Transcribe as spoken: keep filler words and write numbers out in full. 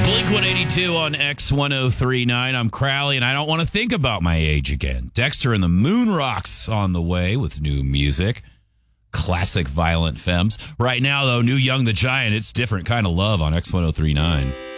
Blink one eighty-two on X ten thirty-nine. I'm Crowley, and I don't want to think about my age again. Dexter and the Moon Rocks on the way with new music. Classic Violent Femmes. Right now, though, new Young the Giant. It's different kind of love on X ten thirty-nine.